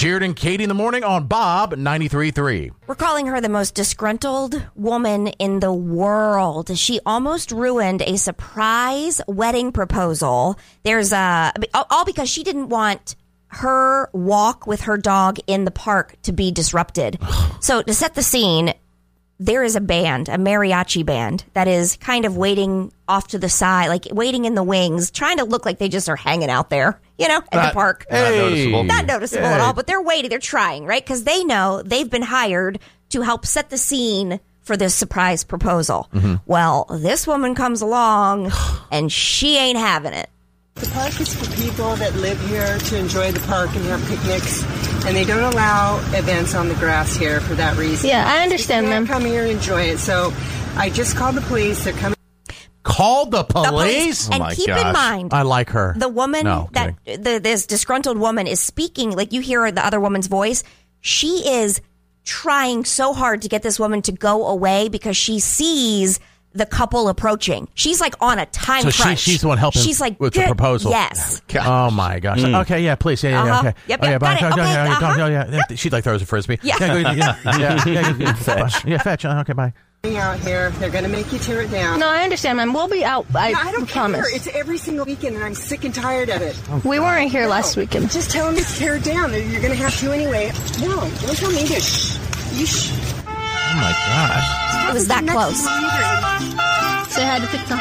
Jared and Katie in the morning on Bob 93.3. We're calling her the most disgruntled woman in the world. She almost ruined a surprise wedding proposal. All because she didn't want her walk with her dog in the park to be disrupted. So to set the scene, there is a band, a mariachi band, that is kind of waiting off to the side, like waiting in the wings, trying to look like they just are hanging out there, at the park. Not noticeable at all, but they're waiting. They're trying, right? Because they know they've been hired to help set the scene for this surprise proposal. Mm-hmm. Well, this woman comes along, and she ain't having it. The park is for people that live here to enjoy the park and have picnics, and they don't allow events on the grass here for that reason. Yeah, I understand, ma'am. Come here and enjoy it. So I just called the police. They're coming. Called the police? And keep in mind, I like her. The woman this disgruntled woman is speaking, like you hear the other woman's voice. She is trying so hard to get this woman to go away because she sees the couple approaching. She's like on a time crunch. She's the one helping with the proposal. Yes. Oh my gosh. Okay, yeah, please. Yeah, okay. Yep, okay, got it. Yeah. She like throws a frisbee. Yeah. Fetch. Yeah, fetch. Okay, bye. Out here, they're going to make you tear it down. No, I understand, ma'am. We'll be out. I don't promise. care. It's every single weekend, and I'm sick and tired of it. We weren't here last weekend. Just tell them to tear it down. You're going to have to anyway. No, don't tell me to shh. You shh. Oh my gosh. It was that close. Say hi to TikTok.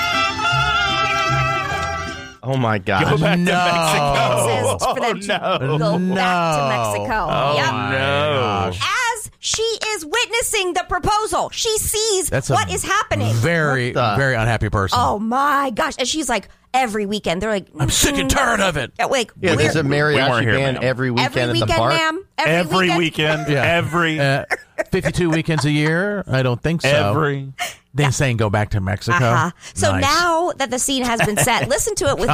Oh my gosh. Go back to Mexico. For them to go back to Mexico. Oh, no. As she is witnessing the proposal, she sees what is happening. Very unhappy person. Oh my gosh. And she's like, every weekend, they're like, I'm sick and tired of it. There's a mariachi band every weekend at the park. Ma'am. Every weekend. Yeah. Every 52 weekends a year? I don't think so. They're saying go back to Mexico. So now that the scene has been set, listen to it with